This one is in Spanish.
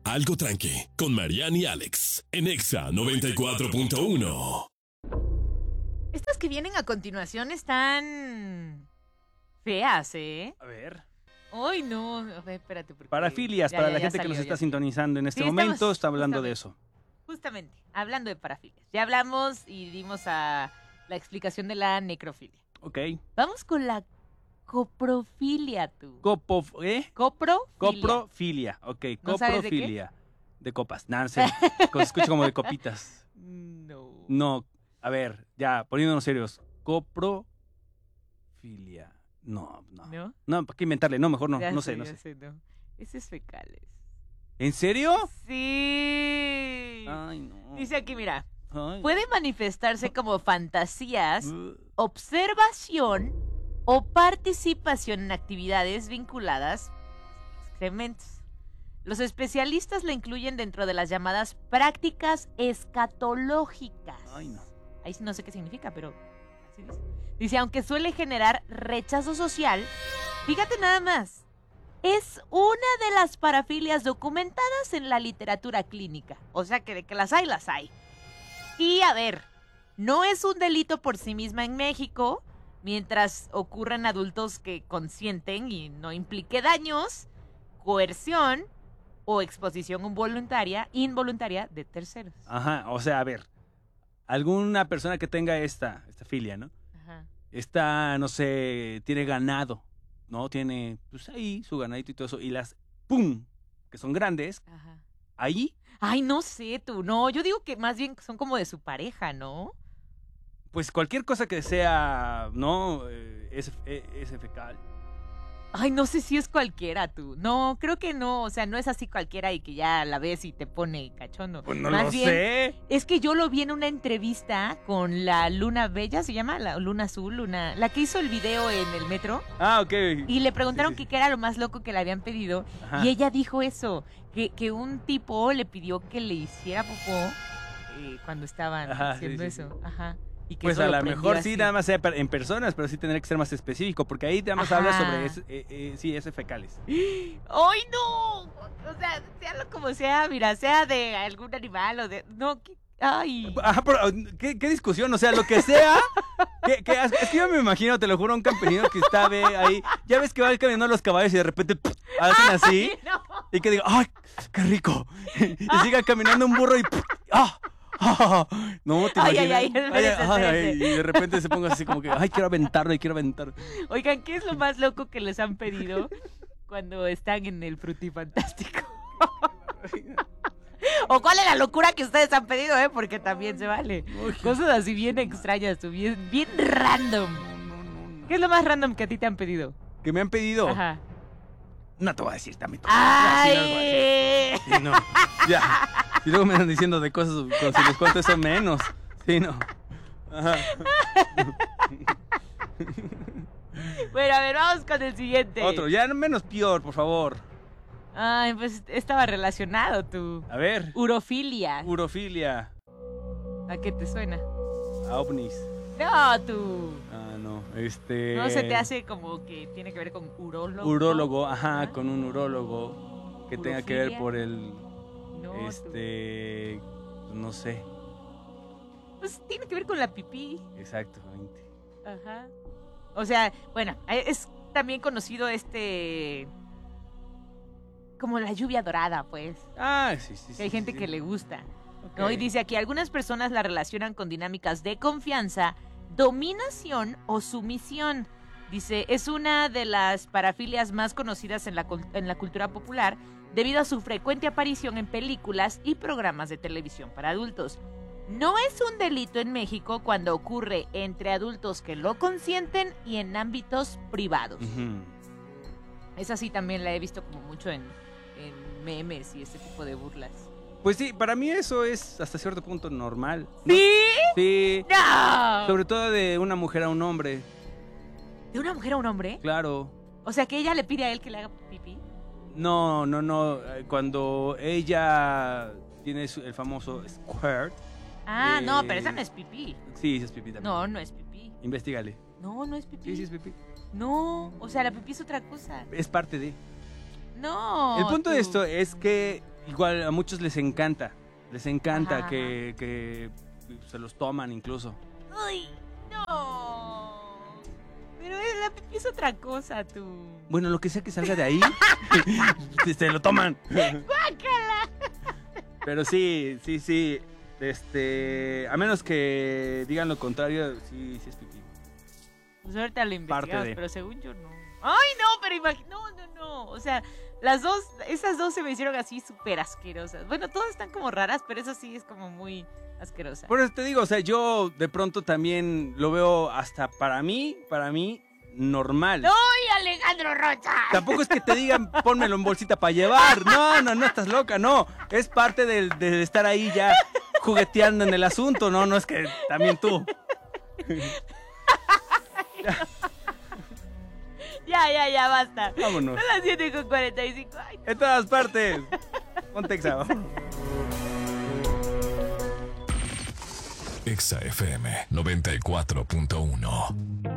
Algo Tranqui, con Marian y Alex, en Exa 94.1. Estas que vienen a continuación están feas, ¿eh? A ver. Ay, no. A ver, espérate. Parafilias, para la gente que nos está sintonizando en este momento, está hablando de eso. Justamente, hablando de parafilias. Ya hablamos y dimos a la explicación de la necrofilia. Ok. Vamos con la coprofilia, tú. ¿Eh? Coprofilia. Coprofilia, ok. ¿No sabes Coprofilia. De copas. No, no sé. Escucho como de copitas. No. No, a ver, ya, poniéndonos serios. Coprofilia. No. ¿No? No, ¿para qué inventarle? No, mejor no. Ya No sé. sé. No. Ese es fecales. ¿En serio? Sí. Ay, no. Dice aquí, mira. Ay. Puede manifestarse como fantasías, observación o participación en actividades vinculadas a excrementos. Los especialistas la incluyen dentro de las llamadas prácticas escatológicas. Ay, no. Ahí sí no sé qué significa, pero así dice. Dice, aunque suele generar rechazo social, fíjate nada más, es una de las parafilias documentadas en la literatura clínica. O sea que de que las hay, las hay. Y a ver, no es un delito por sí misma en México, mientras ocurren adultos que consienten y no implique daños, coerción o exposición involuntaria de terceros. Ajá, o sea, a ver. Alguna persona que tenga esta filia, ¿no? Ajá. Esta, no sé, tiene ganado, ¿no? Tiene, pues ahí, su ganadito y todo eso. Y las, ¡pum!, que son grandes, Ajá. ahí, Ay, no sé tú, no, yo digo que más bien son como de su pareja, ¿no? pues cualquier cosa que sea, ¿no? Es fecal. Ay, no sé si es cualquiera tú. No, creo que no, o sea, no es así cualquiera y que ya la ves y te pone cachondo. Pues no Más lo bien, sé. es que yo lo vi en una entrevista con la Luna Bella, ¿se llama? La Luna Azul, la que hizo el video en el metro. Ah, ok. Y le preguntaron Sí. que qué era lo más loco que le habían pedido. Ajá. Y ella dijo eso, que un tipo le pidió que le hiciera popó cuando estaban haciendo sí. eso. Ajá. Y que Pues eso a lo lo prendió mejor así. sí, nada más sea en personas, pero sí tendría que ser más específico, porque ahí nada más Ajá. habla sobre ese fecales. ¡Ay, no! O sea, sea como sea, mira, sea de algún animal o de... No, ¡ay! Ajá, pero ¿qué discusión? O sea, lo que sea. Es que yo me imagino, te lo juro, un campesino que está ahí. Ya ves que va caminando los caballos y de repente hacen así. ¡Ay, no! Y que diga, ¡ay, qué rico! Y siga caminando un burro y ¡ah! ¡Ah! No, te imaginas. Espérense. Y de repente se ponga así como que, ¡ay, quiero aventarlo! Oigan, ¿qué es lo más loco que les han pedido cuando están en el Frutifantástico? ¿O cuál es la locura que ustedes han pedido, porque también se vale? Cosas así bien extrañas, bien random. No. ¿Qué es lo más random que a ti te han pedido? ¿Qué me han pedido? Ajá. No te voy a decir también. ¡Ay! Sí, no. Ya. Y luego me están diciendo de cosas, si les cuento eso menos. Sí, no. Ajá. Bueno, a ver, vamos con el siguiente. Otro, ya menos peor, por favor. Ay, pues estaba relacionado tú. A ver. Urofilia. Urofilia. ¿A qué te suena? A ovnis. No, tú. Ah, no. No se te hace como que tiene que ver con urólogo. Urólogo, ajá, ¿Ah? con un urólogo que tenga que ver por el... No, no sé. pues tiene que ver con la pipí. Exactamente. Ajá. O sea, bueno, es también conocido como la lluvia dorada, pues. Ah, sí. Que hay gente que le gusta. Ok. ¿No? Y dice aquí, algunas personas la relacionan con dinámicas de confianza, dominación o sumisión. Dice, es una de las parafilias más conocidas en la cultura popular debido a su frecuente aparición en películas y programas de televisión para adultos. No es un delito en México cuando ocurre entre adultos que lo consienten y en ámbitos privados. Ujú. Esa sí también la he visto como mucho en memes y ese tipo de burlas. Pues sí, para mí eso es hasta cierto punto normal, ¿no? ¿Sí? Sí. ¡No! Sobre todo de una mujer a un hombre, ¿De una mujer a un hombre? claro. O sea, que ella le pide a él que le haga pipí. No. Cuando ella tiene el famoso squirt. Ah, no, pero esa no es pipí. Sí, es pipí también. No, no es pipí. Investígale. No, no es pipí. Sí, es pipí. No, o sea, la pipí es otra cosa. Es parte de... No. El punto de tú. esto es que igual a muchos les encanta Ajá. que se los toman incluso. ¡Uy! ¡No! Pero la pipí es otra cosa, tú. Bueno, lo que sea que salga de ahí, se lo toman. ¡Guácala! Pero sí. A menos que digan lo contrario, sí es pipí. Pues ahorita lo Parte investigamos, de. pero según yo no. ¡Ay, no! Pero no. O sea, esas dos se me hicieron así súper asquerosas. Bueno, todas están como raras, pero esa sí es como muy asquerosa. Por eso te digo, o sea, yo de pronto también lo veo hasta para mí, normal. ¡Ay, Alejandro Rocha! Tampoco es que te digan, pónmelo en bolsita para llevar. No, estás loca, no. Es parte de estar ahí ya jugueteando en el asunto, no es que también tú. Ya, basta. Vámonos. Son las 7:45. Ay, En todas partes. Ponte Exa. Exa FM 94.1.